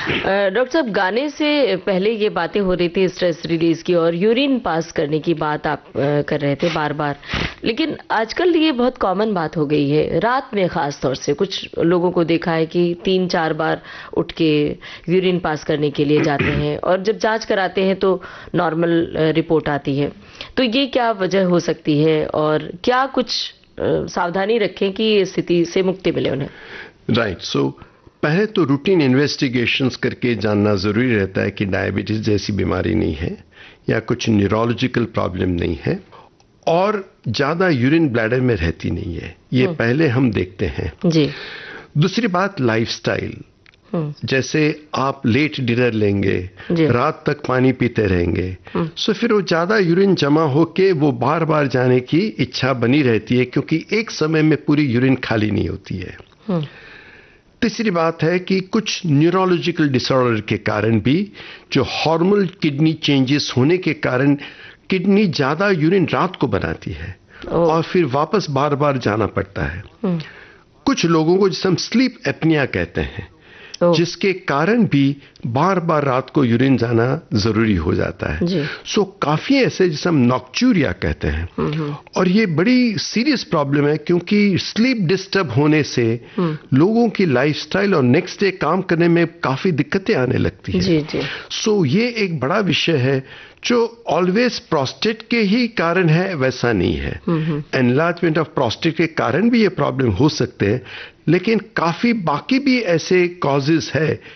Doctor साहब, गाने से पहले ये बातें हो रही थी स्ट्रेस रिलीज की, और यूरिन पास करने की बात आप कर रहे थे बार बार। लेकिन आजकल ये बहुत कॉमन बात हो गई है, रात में खास तौर से कुछ लोगों को देखा है कि 3-4 बार उठ के यूरिन पास करने के लिए जाते हैं, और जब जांच कराते हैं तो नॉर्मल रिपोर्ट आती है। तो ये क्या वजह हो सकती है, और क्या कुछ सावधानी रखें कि इस स्थिति से मुक्ति मिले उन्हें? राइट, सो पहले तो रूटीन इन्वेस्टिगेशंस करके जानना जरूरी रहता है कि डायबिटीज जैसी बीमारी नहीं है या कुछ न्यूरोलॉजिकल प्रॉब्लम नहीं है, और ज्यादा यूरिन ब्लैडर में रहती नहीं है, ये पहले हम देखते हैं जी। दूसरी बात, लाइफस्टाइल। जैसे आप लेट डिनर लेंगे, रात तक पानी पीते रहेंगे, सो फिर वो ज्यादा यूरिन जमा होके वो बार बार जाने की इच्छा बनी रहती है, क्योंकि एक समय में पूरी यूरिन खाली नहीं होती है। तीसरी बात है कि कुछ न्यूरोलॉजिकल डिसऑर्डर के कारण भी, जो हार्मोनल किडनी चेंजेस होने के कारण किडनी ज्यादा यूरिन रात को बनाती है और फिर वापस बार बार जाना पड़ता है। कुछ लोगों को जिसे हम स्लीप एपनिया कहते हैं, जिसके कारण भी बार बार रात को यूरिन जाना जरूरी हो जाता है। सो काफी ऐसे जिसे हम नॉक्चूरिया कहते हैं, और ये बड़ी सीरियस प्रॉब्लम है, क्योंकि स्लीप डिस्टर्ब होने से लोगों की लाइफस्टाइल और नेक्स्ट डे काम करने में काफी दिक्कतें आने लगती है। सो ये एक बड़ा विषय है जो ऑलवेज प्रोस्टेट के ही कारण है वैसा नहीं है। एनलार्जमेंट ऑफ प्रोस्टेट के कारण भी ये प्रॉब्लम हो सकते हैं, लेकिन काफी बाकी भी ऐसे कॉजेस है